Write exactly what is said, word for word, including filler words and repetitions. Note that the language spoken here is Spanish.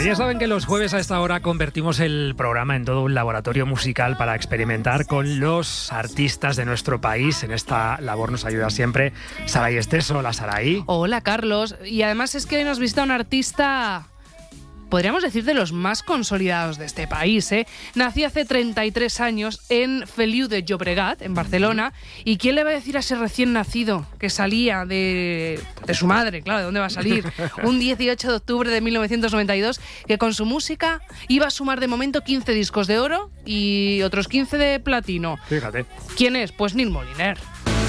Pues ya saben que los jueves a esta hora convertimos el programa en todo un laboratorio musical para experimentar con los artistas de nuestro país. En esta labor nos ayuda siempre Saray Esteso. Hola, Saray. Hola, Carlos. Y además es que hoy nos visita un artista, podríamos decir, de los más consolidados de este país, ¿eh? Nació hace treinta y tres años en Feliu de Llobregat, en Barcelona. ¿Y quién le va a decir a ese recién nacido que salía de, de su madre? Claro, ¿de dónde va a salir? Un dieciocho de octubre de mil novecientos noventa y dos, que con su música iba a sumar de momento quince discos de oro y otros quince de platino. Fíjate. ¿Quién es? Pues Nil Moliner.